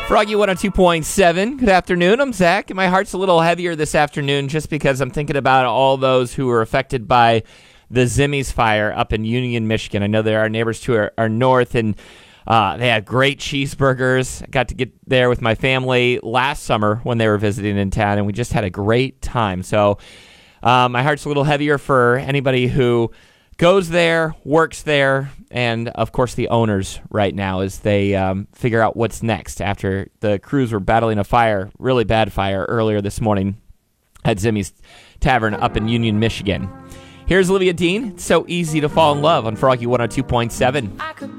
Froggy 102.7. Good afternoon. I'm Zach, and my heart's a little heavier this afternoon just because I'm thinking about all those who were affected by the Zimmies fire up in Union, Michigan. I know there are neighbors to our north, and they had great cheeseburgers. I got to get there with my family last summer when they were visiting in town, and we just had a great time. So my heart's a little heavier for anybody who goes there, works there, and, of course, the owners right now as they figure out what's next after the crews were battling a fire, really bad fire, earlier this morning at Zimmy's Tavern up in Union, Michigan. Here's Olivia Dean. It's so easy to fall in love on Froggy 102.7.